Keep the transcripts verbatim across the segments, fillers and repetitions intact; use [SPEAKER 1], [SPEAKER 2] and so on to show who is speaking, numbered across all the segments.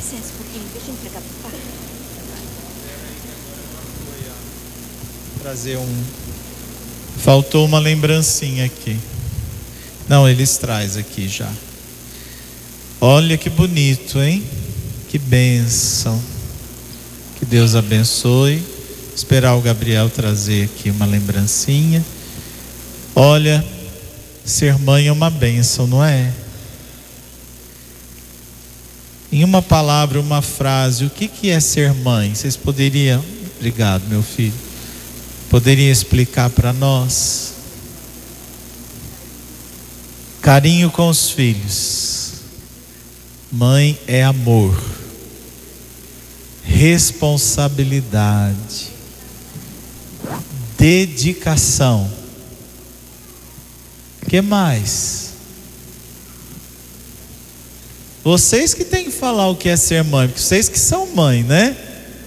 [SPEAKER 1] licença um pouquinho, deixa eu entregar pro pai.
[SPEAKER 2] Trazer um... Faltou uma lembrancinha aqui. Não, eles trazem aqui já. Olha que bonito, hein? Que bênção. Que Deus abençoe. Esperar o Gabriel trazer aqui uma lembrancinha. Olha, ser mãe é uma bênção, não é? Em uma palavra, uma frase, o que que é ser mãe? Vocês poderiam... Obrigado, meu filho. Poderia explicar para nós? Carinho com os filhos. Mãe é amor, responsabilidade, dedicação. O que mais? Vocês que têm que falar o que é ser mãe, porque vocês que são mãe, né?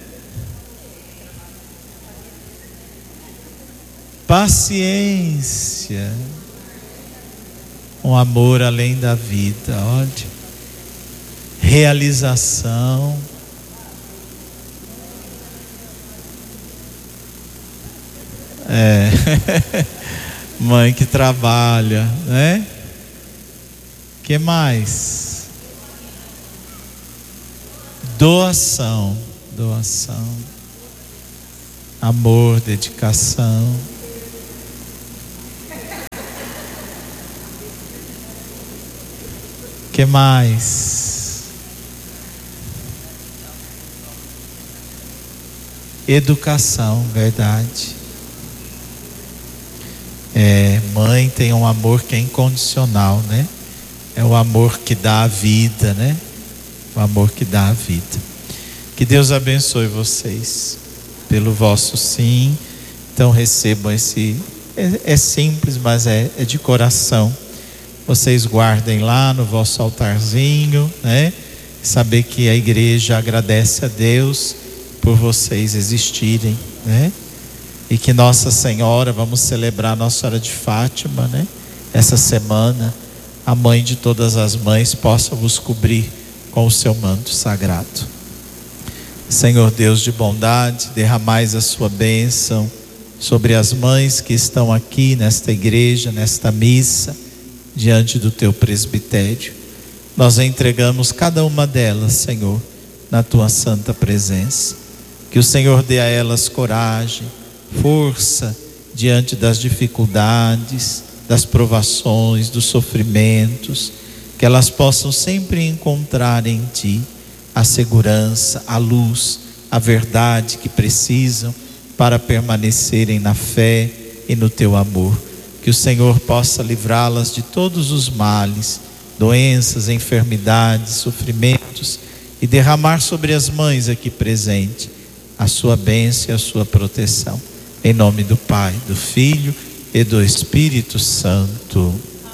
[SPEAKER 2] Paciência, um amor além da vida, olha, realização, é, mãe que trabalha, né? Que mais? Doação, doação, amor, dedicação. Que mais? Educação, verdade. É, mãe tem um amor que é incondicional, né? É o amor que dá a vida, né? O amor que dá a vida. Que Deus abençoe vocês pelo vosso sim. Então recebam esse, é, é simples, mas é, é de coração. Vocês guardem lá no vosso altarzinho, né? Saber que a igreja agradece a Deus por vocês existirem, né? E que Nossa Senhora, vamos celebrar Nossa Senhora de Fátima, né? Essa semana, a mãe de todas as mães possa vos cobrir com o seu manto sagrado. Senhor Deus de bondade, derramais a sua bênção sobre as mães que estão aqui nesta igreja, nesta missa, diante do teu presbitério. Nós entregamos cada uma delas, Senhor, na tua santa presença. Que o Senhor dê a elas coragem, força diante das dificuldades, das provações, dos sofrimentos, que elas possam sempre encontrar em ti a segurança, a luz, a verdade que precisam para permanecerem na fé e no teu amor. Que o Senhor possa livrá-las de todos os males, doenças, enfermidades, sofrimentos, e derramar sobre as mães aqui presentes a sua bênção e a sua proteção. Em nome do Pai, do Filho e do Espírito Santo.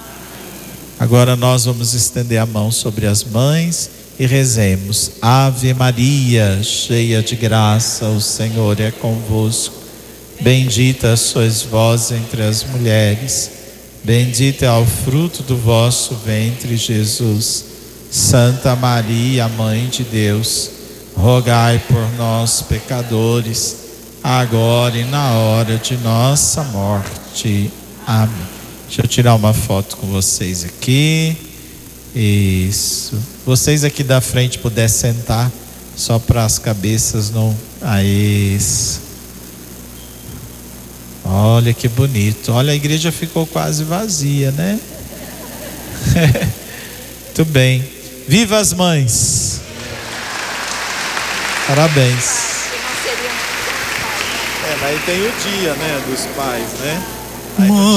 [SPEAKER 2] Agora nós vamos estender a mão sobre as mães e rezemos. Ave Maria, cheia de graça, o Senhor é convosco. Bendita sois vós entre as mulheres, bendito é o fruto do vosso ventre, Jesus. Santa Maria, Mãe de Deus, rogai por nós, pecadores, agora e na hora de nossa morte. Amém. Deixa eu tirar uma foto com vocês aqui. Isso. Vocês aqui da frente puder sentar, só para as cabeças não... Ah, isso. Olha que bonito. Olha, a igreja ficou quase vazia, né? Muito bem. Viva as mães. Parabéns. É, mas aí tem o dia, né, dos pais, né? Aí